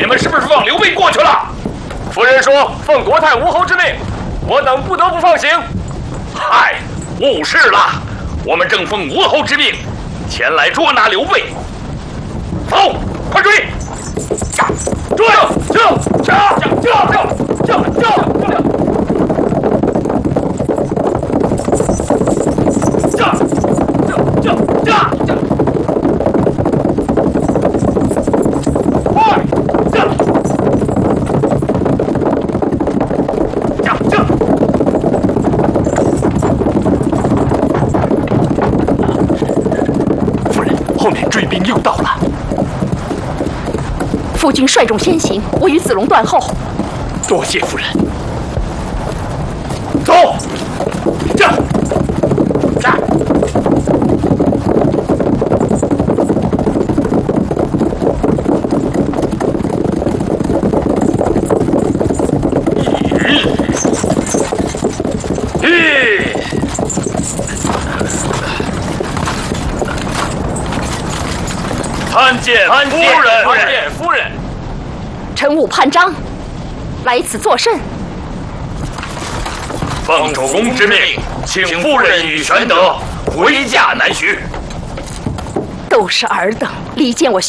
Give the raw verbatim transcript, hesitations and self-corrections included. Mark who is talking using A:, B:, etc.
A: 们是不是放刘备过去了？夫人说奉国太吴侯之命，我等不得不放行。嗨，误事了，我们正奉吴侯之命前来捉拿刘备。走，快追！追！追！追！追！追！追！追！
B: 后面追兵又到了。
C: 夫君率众先行，我与子龙断后。
B: 多谢夫人。
A: 走，这，这。咦，咦。 参见夫人，参见夫人。
C: 臣武潘璋，来此作甚？
A: 奉主公之命，请夫人与玄德回驾南徐。
C: 都是尔等，离间我